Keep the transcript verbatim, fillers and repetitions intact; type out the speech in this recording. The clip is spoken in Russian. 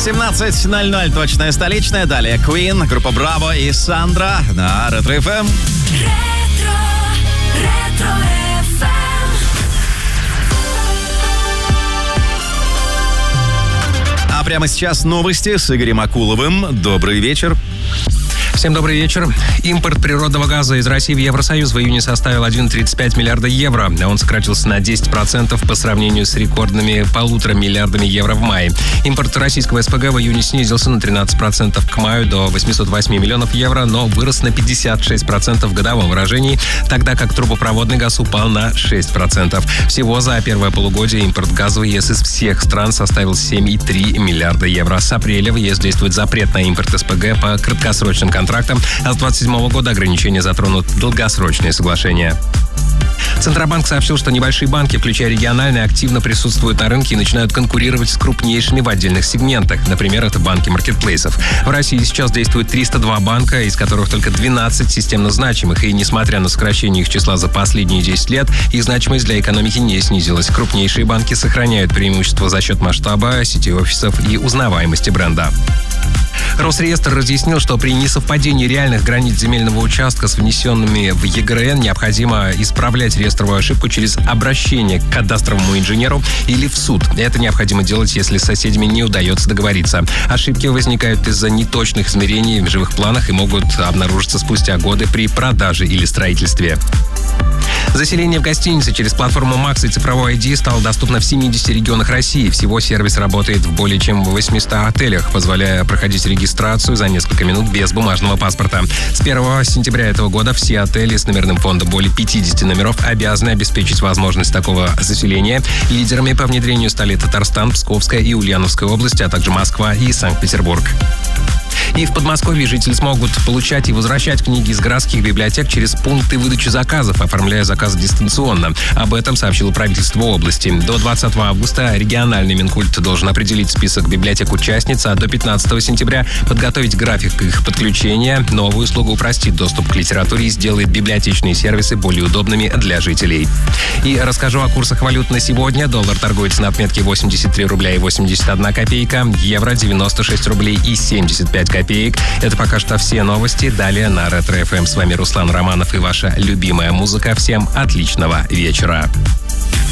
семнадцать ноль ноль, точная столичная. Далее Queen, группа Браво и Сандра на Ретро эф эм. Ретро, Ретро эф эм. А прямо сейчас новости с Игорем Акуловым. Добрый вечер. Всем добрый вечер. Импорт природного газа из России в Евросоюз в июне составил один целых тридцать пять миллиарда евро. Он сократился на десять процентов по сравнению с рекордными полутора миллиардами евро в мае. Импорт российского эс пэ гэ в июне снизился на тринадцать процентов к маю до восемьсот восемь миллионов евро, но вырос на пятьдесят шесть процентов в годовом выражении, тогда как трубопроводный газ упал на шесть процентов. Всего за первое полугодие импорт газа в е эс из всех стран составил семь целых три десятых миллиарда евро. С апреля в е эс действует запрет на импорт эс пэ гэ по краткосрочным контрактам, а с двадцать седьмого года ограничения затронут долгосрочные соглашения. Центробанк сообщил, что небольшие банки, включая региональные, активно присутствуют на рынке и начинают конкурировать с крупнейшими в отдельных сегментах. Например, это банки маркетплейсов. В России сейчас действует триста два банка, из которых только двенадцать системно значимых. И несмотря на сокращение их числа за последние десять лет, их значимость для экономики не снизилась. Крупнейшие банки сохраняют преимущество за счет масштаба, сети офисов и узнаваемости бренда. Росреестр разъяснил, что при несовпадении реальных границ земельного участка с внесенными в е гэ эр эн необходимо исправлять реестровую ошибку через обращение к кадастровому инженеру или в суд. Это необходимо делать, если с соседями не удается договориться. Ошибки возникают из-за неточных измерений в живых планах и могут обнаружиться спустя годы при продаже или строительстве. Заселение в гостинице через платформу Макс и цифровой ай ди стало доступно в семидесяти регионах России. Всего сервис работает в более чем восьмистах отелях, позволяя проходить регистрацию за несколько минут без бумажного паспорта. С первого сентября этого года все отели с номерным фондом более пятидесяти номеров обязаны обеспечить возможность такого заселения. Лидерами по внедрению стали Татарстан, Псковская и Ульяновская области, а также Москва и Санкт-Петербург. И в Подмосковье жители смогут получать и возвращать книги из городских библиотек через пункты выдачи заказов, оформляя заказы дистанционно. Об этом сообщило правительство области. До двадцатого августа региональный Минкульт должен определить список библиотек-участниц, а до пятнадцатого сентября подготовить график их подключения. Новая услуга упростит доступ к литературе и сделает библиотечные сервисы более удобными для жителей. И расскажу о курсах валют на сегодня. Доллар торгуется на отметке восемьдесят три рубля и восемьдесят одна копейка, евро девяносто шесть рублей и семьдесят пять копеек. Это пока что все новости. Далее на Ретро эф эм. С вами Руслан Романов и ваша любимая музыка. Всем отличного вечера.